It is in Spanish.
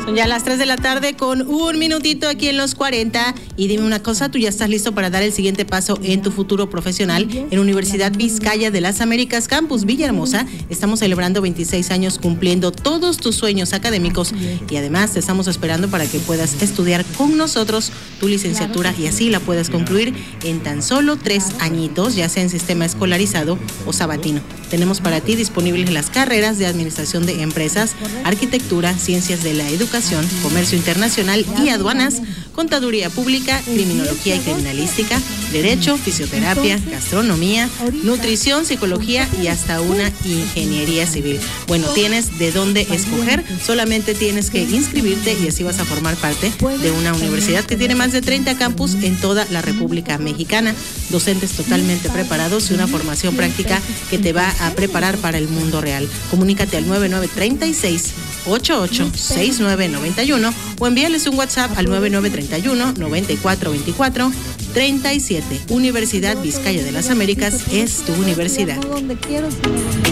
Son ya las 3 de la tarde con un minutito aquí en Los 40. Y dime una cosa, ¿tú ya estás listo para dar el siguiente paso en tu futuro profesional? En Universidad Vizcaya de las Américas, Campus Villahermosa, estamos celebrando 26 años cumpliendo todos tus sueños académicos y además te estamos esperando para que puedas estudiar con nosotros tu licenciatura y así la puedas concluir en tan solo 3 añitos, ya sea en sistema escolarizado o sabatino. Tenemos para ti disponibles las carreras de Administración de Empresas, Arquitectura, Ciencias de la Educación, Comercio Internacional y Aduanas, Contaduría Pública, Criminología y Criminalística, Derecho, Fisioterapia, Gastronomía, Nutrición, Psicología y hasta una Ingeniería Civil. Bueno, tienes de dónde escoger, solamente tienes que inscribirte y así vas a formar parte de una universidad que tiene más de 30 campus en toda la República Mexicana, docentes totalmente preparados y una formación práctica que te va a preparar para el mundo real. Comunícate al 9936-886991 o envíales un WhatsApp al 9931-9424-37. Universidad Vizcaya de las Américas es tu universidad.